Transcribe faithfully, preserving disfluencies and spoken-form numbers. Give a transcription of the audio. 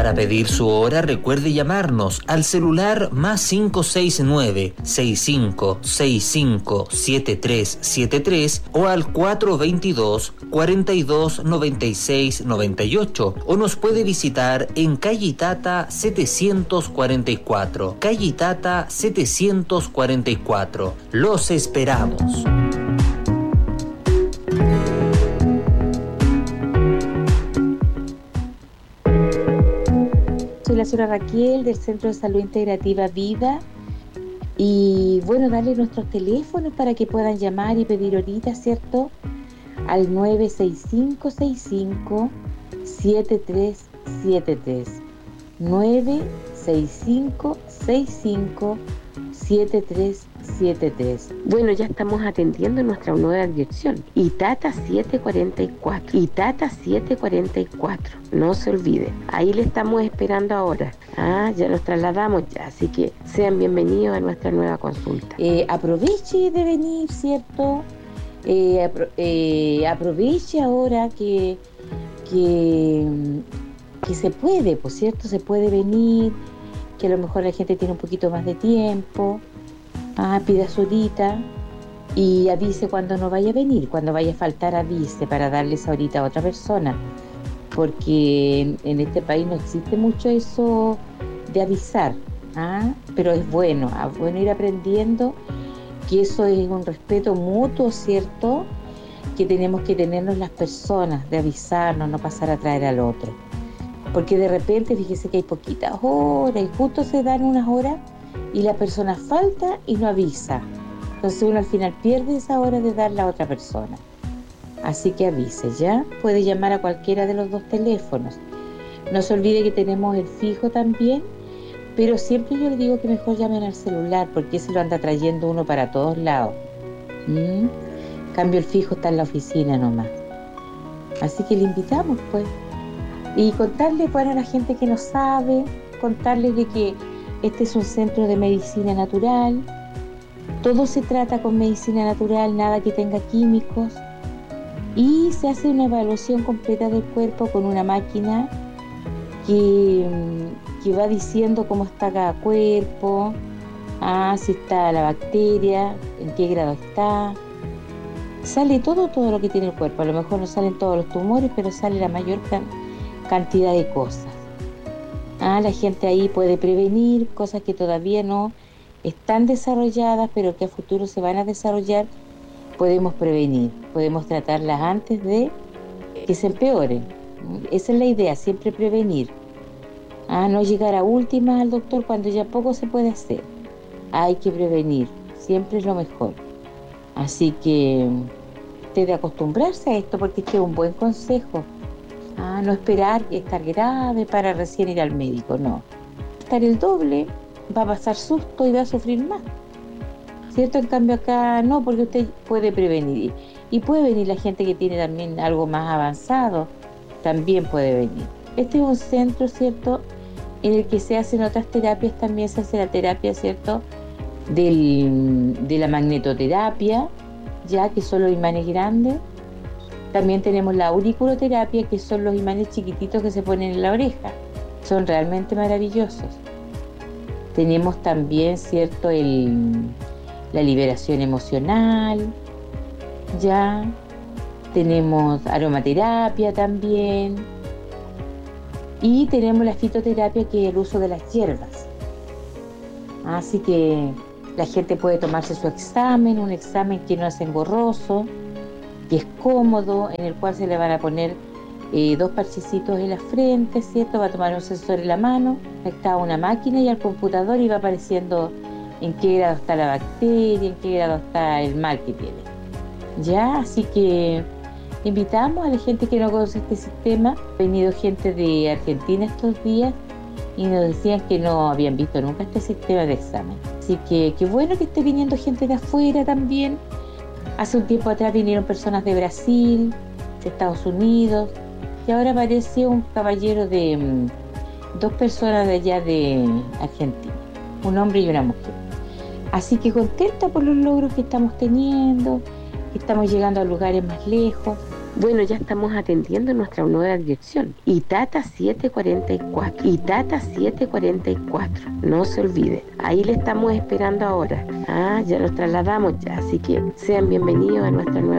Para pedir su hora, recuerde llamarnos al celular más cinco seis nueve, seis cinco seis cinco, siete tres siete tres o al cuatro dos dos, cuatro dos, nueve seis nueve ocho, o nos puede visitar en calle Itata setecientos cuarenta y cuatro. Calle Itata setecientos cuarenta y cuatro. Los esperamos. Soy la señora Raquel del Centro de Salud Integrativa Vida y bueno, darle nuestros teléfonos para que puedan llamar y pedir ahorita, ¿cierto? Al nueve seis cinco seis cinco, siete tres siete tres. nueve seis cinco seis cinco, siete tres siete tres. Bueno, ya estamos atendiendo nuestra nueva dirección, Itata setecientos cuarenta y cuatro. Itata setecientos cuarenta y cuatro, no se olvide, ahí le estamos esperando ahora. Ah, ya nos trasladamos ya, así que sean bienvenidos a nuestra nueva consulta. Eh, aproveche de venir, ¿cierto? Eh, apro- eh, aproveche ahora que, que, que se puede, por cierto, se puede venir, que a lo mejor la gente tiene un poquito más de tiempo. Ah, pida su horita y avise cuando no vaya a venir, cuando vaya a faltar avise para darle esa horita a otra persona, porque en, en este país no existe mucho eso de avisar, ¿ah? Pero es bueno, es bueno ir aprendiendo que eso es un respeto mutuo, ¿cierto? Que tenemos que tenernos las personas, de avisarnos, no pasar a traer al otro, porque de repente fíjese que hay poquitas horas y justo se dan unas horas y la persona falta y no avisa. Entonces uno al final pierde esa hora de darla a otra persona. Así que avise, ¿ya? Puede llamar a cualquiera de los dos teléfonos. No se olvide que tenemos el fijo también, pero siempre yo le digo que mejor llamen al celular, porque ese lo anda trayendo uno para todos lados. ¿Mm? Cambio el fijo está en la oficina nomás. Así que le invitamos, pues. Y contarle, bueno, a la gente que no sabe, contarles de que este es un centro de medicina natural. Todo se trata con medicina natural, nada que tenga químicos. Y se hace una evaluación completa del cuerpo con una máquina que, que va diciendo cómo está cada cuerpo, ah, si está la bacteria, en qué grado está. Sale todo, todo lo que tiene el cuerpo. A lo mejor no salen todos los tumores, pero sale la mayor can- cantidad de cosas. Ah, la gente ahí puede prevenir cosas que todavía no están desarrolladas, pero que a futuro se van a desarrollar. Podemos prevenir, podemos tratarlas antes de que se empeoren. Esa es la idea, siempre prevenir. Ah, no llegar a últimas al doctor cuando ya poco se puede hacer. Hay que prevenir, siempre es lo mejor. Así que usted de acostumbrarse a esto, porque este es un buen consejo. Ah, no esperar estar grave para recién ir al médico, no. Estar el doble, va a pasar susto y va a sufrir más. ¿Cierto? En cambio acá no, porque usted puede prevenir. Y puede venir la gente que tiene también algo más avanzado, también puede venir. Este es un centro, ¿cierto?, en el que se hacen otras terapias, también se hace la terapia, ¿cierto?, Del, de la magnetoterapia, ya que son los imanes grandes. También tenemos la auriculoterapia, que son los imanes chiquititos que se ponen en la oreja. Son realmente maravillosos. Tenemos también, ¿cierto?, el, la liberación emocional, ya. Tenemos aromaterapia también. Y tenemos la fitoterapia, que es el uso de las hierbas. Así que la gente puede tomarse su examen, un examen que no es engorroso, que es cómodo, en el cual se le van a poner eh, dos parchecitos en la frente, ¿cierto? Va a tomar un sensor en la mano, conectado a una máquina y al computador, y va apareciendo en qué grado está la bacteria, en qué grado está el mal que tiene. Ya, así que invitamos a la gente que no conoce este sistema. Ha venido gente de Argentina estos días y nos decían que no habían visto nunca este sistema de examen. Así que qué bueno que esté viniendo gente de afuera también. Hace un tiempo atrás vinieron personas de Brasil, de Estados Unidos, y ahora apareció un caballero de um, dos personas de allá de Argentina, un hombre y una mujer. Así que contenta por los logros que estamos teniendo, que estamos llegando a lugares más lejos. Bueno, ya estamos atendiendo nuestra nueva dirección. Itata setecientos cuarenta y cuatro. Itata setecientos cuarenta y cuatro. No se olvide. Ahí le estamos esperando ahora. Ah, ya nos trasladamos ya. Así que sean bienvenidos a nuestra nueva